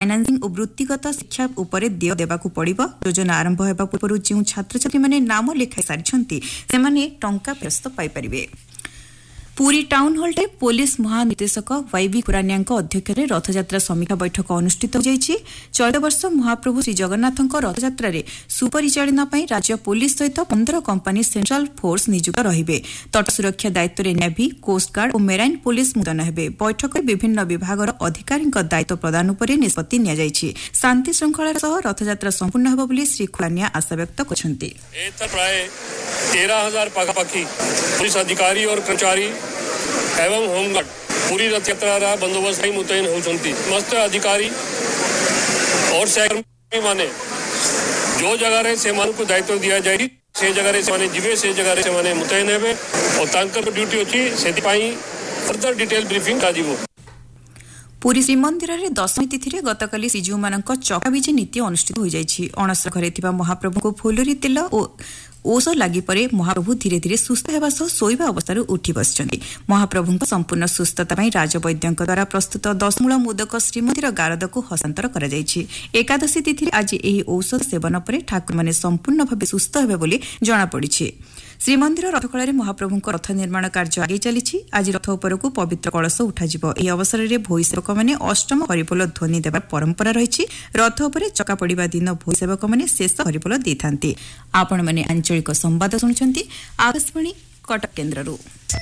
फाइनान्सिंग और वृत्तिगत शिक्षा उपरे देय देबाकू पड़िबो। योजना आरंभ हेबा पूर्व जो छात्र छात्री माने नाम लेखाई सारिछंती सेमाने टंका फेरस्त पाई परिबे। पुरी टाउन हॉल पुलिस महानिर्देशक वाईवी खुरानिया अध्यक्षतार रथयात्रा समीक्षा बैठक अनुष्ठित हो जाइछि। चलित वर्ष महाप्रभु श्री जगन्नाथ रथयात्रा सुपरिचालना राज्य पुलिस सहित 15 कंपनी सेंट्रल फोर्स नियुक्त रहिबे। तट सुरक्षा दायित्व में नेवी, कोस्टगार्ड और मेराइन पुलिस मुतयन हेबे। बैठक में विभिन्न विभागर अधिकारी दायित्व प्रदान उपर निष्पत्ति निया जाइछि। शांति श्रृंखला सह रथयात्रा संपूर्ण हेबो बोली श्री खुरानिया आशा व्यक्त करछन्ति। प्राय 13,000 पाखापाखि पुलिस अधिकारी और कर्मचारी एवं होमगार्ड पूरी रथ यात्रा बंदोबस्त मुतयन होती। समस्त अधिकारी और सहकर्मी माने जो जगह से को दायित्व दिया जाए से जगह से जीवे से जगह से मुतयन हेबे और तांकर ड्यूटी अच्छी से further detail briefing काजिबो। Puri Shrimandir में दशमी तिथि में गतकाली श्रीजीव मान चकाविजे नीति अनुष्ठित हो जाइछि। अणसर घरे थिबा महाप्रभु को फुलरी तेल और औषध लगी परे महाप्रभु धीरे धीरे सुस्थ होगा सह शोवा अवस्था उठी बसिଛନ୍ତି। महाप्रभु संपूर्ण सुस्थता राजवैद्यों द्वारा प्रस्तुत 10 मूल मोदक श्रीमंदिर गारद को हस्तांतर करा जाइछि। एकादशी तिथि आज यही औषध सेवन पर ठाकुर माने संपूर्ण भाव सुस्थ हेबे बोली जणा पड़िछि। श्रीमंदिर रथकला महाप्रभु रथ निर्माण कार्य आगे चली। आज रथ उपरकू पवित्र कलश उठाଯିବ। ଏହି ଅବସରରେ ଭୋଇ ସେବକମାନେ ଅଷ୍ଟମ ହରିବୋଲ ଧ୍ୱନି ଦେବାର ପରମ୍ପରା ରହିଛି। ରଥ ଉପରେ ଚକା ପଡ଼ିବା ଦିନ ଭୋଇ ସେବକମାନେ ଶେଷ ହରିବୋଲ ଦେଇଥାନ୍ତି। ଆପଣମାନେ ଆଞ୍ଚଳିକ ସମ୍ବାଦ ଶୁଣୁଛନ୍ତି ଆକାଶବାଣୀ କଟକ କେନ୍ଦ୍ରରୁ।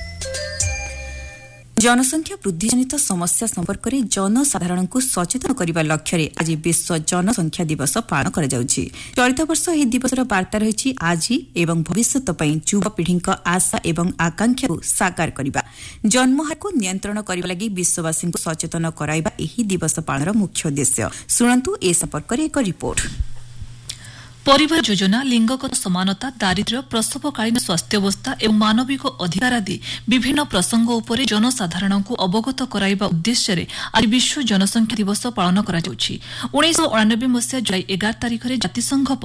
जनसंख्या वृद्धिजनित समस्या संपर्क में जनसाधारण को सचेतन करने लक्ष्य आज विश्व जनसंख्या दिवस पालन कर चलित वर्ष यह दिवसर वार्ता रही आज एवं भविष्य युवपीढ़ी आशा एवं आकांक्षा को साकार करने जन्महार को नियंत्रण करने लगी विश्ववासी को सचेतन कराइबा यही दिवस पालन मुख्य उद्देश्य। शुणु ए संपर्क में एक रिपोर्ट। परिवार योजना, लिंगगत समानता, दारिद्र्य, प्रसवकालीन स्वास्थ्यावस्था एवं मानविक अधिकार आदि विभिन्न प्रसंग उपरे जनसाधारण को अवगत कराइबा उद्देश्य आज विश्व जनसंख्या दिवस पालन करा जाउछि। 1999 मसीहा जुलाई 11 तारिख में जातिसंघ